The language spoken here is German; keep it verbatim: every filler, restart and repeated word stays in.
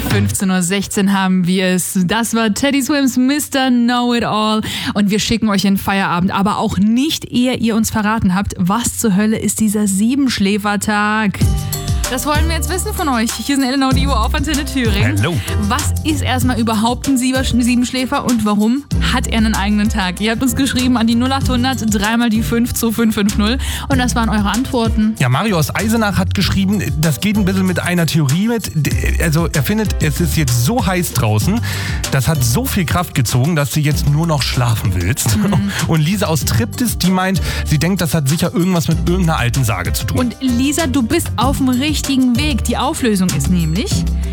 fünfzehn Uhr sechzehn haben wir es. Das war Teddy Swims Mister Know-It-All. Und wir schicken euch in Feierabend, aber auch nicht, ehe ihr uns verraten habt, was zur Hölle ist dieser Siebenschläfertag. Das wollen wir jetzt wissen von euch. Hier sind Elena und Ivo auf Antenne Thüringen. Hallo. Was ist erstmal überhaupt ein Siebenschläfer und warum hat er einen eigenen Tag? Ihr habt uns geschrieben an die null acht hundert, dreimal die fünf zu fünf fünf null und das waren eure Antworten. Ja, Mario aus Eisenach hat geschrieben, das geht ein bisschen mit einer Theorie mit. Also er findet, es ist jetzt so heiß draußen, das hat so viel Kraft gezogen, dass du jetzt nur noch schlafen willst. Mhm. Und Lisa aus Triptis, die meint, sie denkt, das hat sicher irgendwas mit irgendeiner alten Sage zu tun. Und Lisa, du bist auf dem richtigen Weg. Die Auflösung ist nämlich,